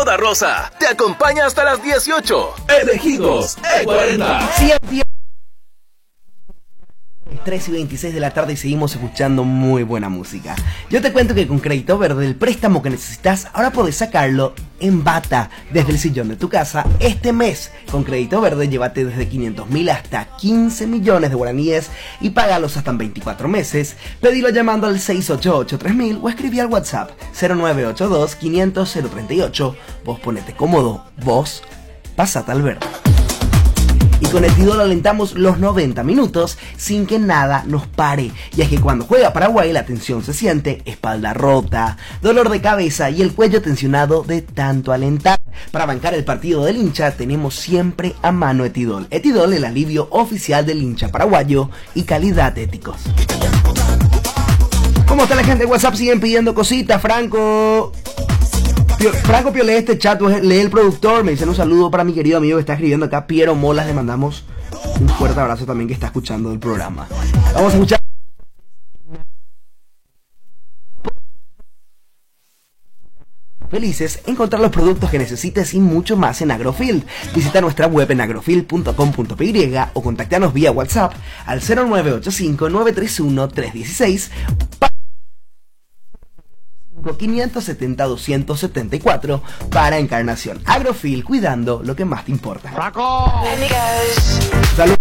Toda Rosa te acompaña hasta las 18. Elegidos E40. 3:26 de la tarde y seguimos escuchando muy buena música. Yo te cuento que con Crédito Verde, el préstamo que necesitas, ahora puedes sacarlo en bata desde el sillón de tu casa este mes. Con Crédito Verde, llévate desde 500.000 hasta 15 millones de guaraníes y págalos hasta en 24 meses. Pedilo llamando al 688-3000 o escribí al WhatsApp 0982-500-038. Vos ponete cómodo, vos pasate al verde. Y con Etidol alentamos los 90 minutos sin que nada nos pare. Y es que cuando juega Paraguay la tensión se siente, espalda rota, dolor de cabeza y el cuello tensionado de tanto alentar. Para bancar el partido del hincha tenemos siempre a mano Etidol. Etidol, el alivio oficial del hincha paraguayo y calidad de éticos. ¿Cómo está la gente de WhatsApp? Siguen pidiendo cositas, Franco Piolé, este chat, lee el productor, me dicen un saludo para mi querido amigo que está escribiendo acá, Piero Molas, le mandamos un fuerte abrazo también que está escuchando el programa. Vamos a escuchar. Felices, encontrar los productos que necesites y mucho más en Agrofield. Visita nuestra web en agrofield.com.py o contactanos vía WhatsApp al 0985-931-316 570-274 para Encarnación. Agrofield, cuidando lo que más te importa. Salud.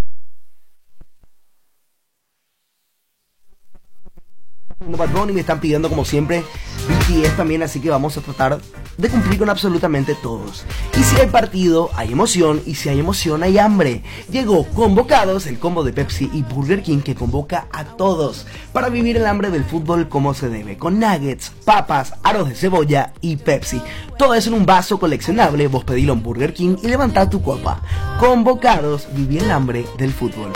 Bad Bunny me están pidiendo como siempre BTS también, así que vamos a tratar de cumplir con absolutamente todos. Y si hay partido, hay emoción, y si hay emoción, hay hambre. Llegó Convocados, el combo de Pepsi y Burger King que convoca a todos para vivir el hambre del fútbol como se debe, con nuggets, papas, aros de cebolla y Pepsi. Todo eso en un vaso coleccionable. Vos pedilo en Burger King y levantá tu copa. Convocados, vivir el hambre del fútbol.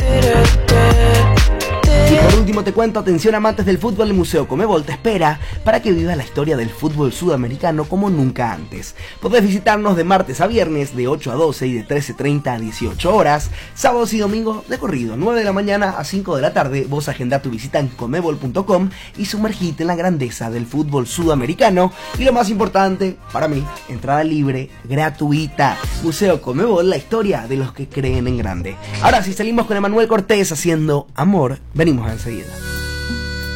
Y por último te cuento, atención amantes del fútbol, el Museo Comebol te espera para que vivas la historia del fútbol sudamericano como nunca antes. Podés visitarnos de martes a viernes de 8 a 12 y de 13:30 a 18 horas, sábados y domingos de corrido, 9 de la mañana a 5 de la tarde. Vos agenda tu visita en comebol.com y sumergite en la grandeza del fútbol sudamericano. Y lo más importante, para mí, entrada libre, gratuita. Museo Comebol, la historia de los que creen en grande. Ahora sí, salimos con Emanuel Cortés haciendo Amor. Venimos enseguida.